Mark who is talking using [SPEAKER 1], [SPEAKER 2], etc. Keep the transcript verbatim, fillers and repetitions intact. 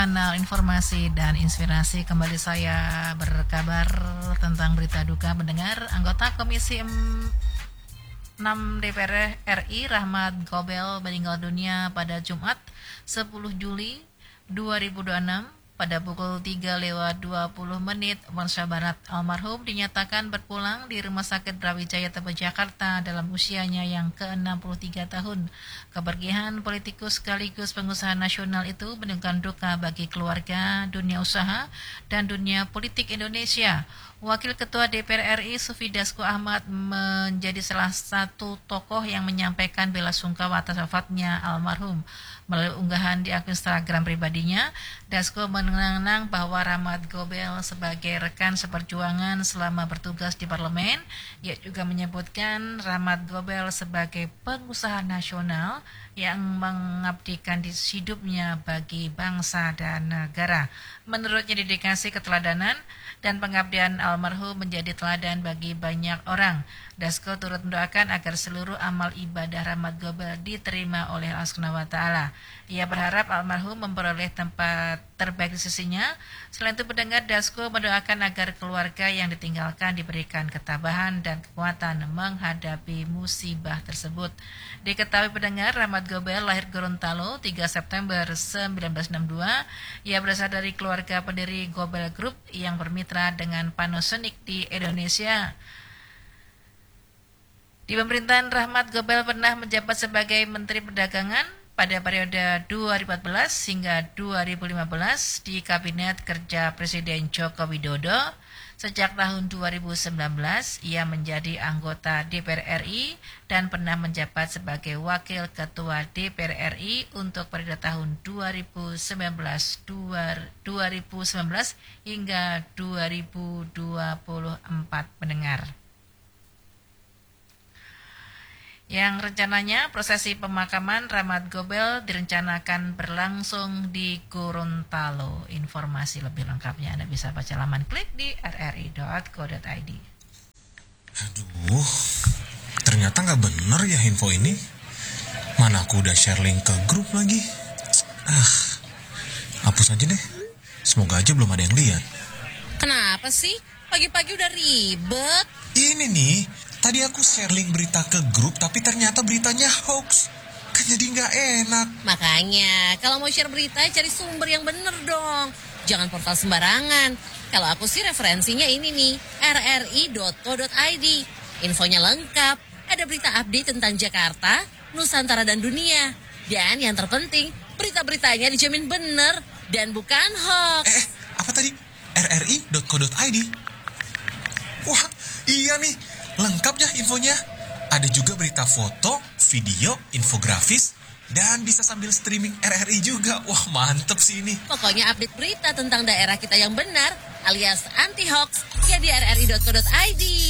[SPEAKER 1] Kanal informasi dan inspirasi, kembali saya berkabar tentang berita duka mendengar anggota Komisi enam D P R R I Rahmat Gobel meninggal dunia pada Jumat sepuluh Juli dua ribu dua puluh enam pada pukul tiga lewat dua puluh menit Indonesia Barat. Almarhum dinyatakan berpulang di Rumah Sakit Brawijaya Tebet Jakarta dalam usianya yang ke enam puluh tiga tahun. Kepergian politikus sekaligus pengusaha nasional itu menimbulkan duka bagi keluarga, dunia usaha, dan dunia politik Indonesia. Wakil Ketua D P R R I Sufi Dasko Ahmad menjadi salah satu tokoh yang menyampaikan bela sungkawa atas wafatnya almarhum. Melalui unggahan di akun Instagram pribadinya, Dasko mengenang bahwa Rahmat Gobel sebagai rekan seperjuangan selama bertugas di parlemen. Ia juga menyebutkan Rahmat Gobel sebagai pengusaha nasional yang mengabdikan di hidupnya bagi bangsa dan negara. Menurutnya, dedikasi, keteladanan, dan pengabdian almarhum menjadi teladan bagi banyak orang. Dasko turut mendoakan agar seluruh amal ibadah Rahmat Gobel diterima oleh Allah Subhanahu wa Ta'ala. Ia berharap almarhum memperoleh tempat terbaik di sisinya. Selain itu, pendengar, Dasko mendoakan agar keluarga yang ditinggalkan diberikan ketabahan dan kekuatan menghadapi musibah tersebut. Diketahui pendengar, Rahmat Gobel lahir Gorontalo tiga September seribu sembilan ratus enam puluh dua. Ia berasal dari keluarga pendiri Gobel Group yang bermitra dengan Panasonic di Indonesia. Di pemerintahan, Rahmat Gobel pernah menjabat sebagai Menteri Perdagangan pada periode dua ribu empat belas hingga dua ribu lima belas di Kabinet Kerja Presiden Joko Widodo. Sejak tahun dua ribu sembilan belas, ia menjadi anggota D P R R I dan pernah menjabat sebagai Wakil Ketua D P R R I untuk periode tahun dua ribu sembilan belas hingga dua ribu dua puluh empat pendengar. Yang rencananya prosesi pemakaman Rahmat Gobel direncanakan berlangsung di Gorontalo. Informasi lebih lengkapnya Anda bisa baca laman klik di r r i dot co dot i d.
[SPEAKER 2] Aduh, ternyata nggak bener ya info ini. Mana aku udah share link ke grup lagi. Ah, hapus aja deh. Semoga aja belum ada yang lihat.
[SPEAKER 3] Kenapa sih? Pagi-pagi udah ribet.
[SPEAKER 2] Ini nih, tadi aku share link berita ke grup, tapi ternyata beritanya hoax. Kan jadi nggak enak.
[SPEAKER 3] Makanya, kalau mau share berita, cari sumber yang bener dong. Jangan portal sembarangan. Kalau aku sih referensinya ini nih, r r i dot co dot i d. Infonya lengkap, ada berita update tentang Jakarta, Nusantara, dan dunia. Dan yang terpenting, berita-beritanya dijamin bener dan bukan hoax.
[SPEAKER 2] Eh, apa tadi? r r i dot co dot i d. Wah, iya nih. Lengkap ya infonya. Ada juga berita foto, video, infografis, dan bisa sambil streaming R R I juga. Wah, mantep sih ini.
[SPEAKER 3] Pokoknya update berita tentang daerah kita yang benar alias anti hoax ya di r r i dot co dot i d.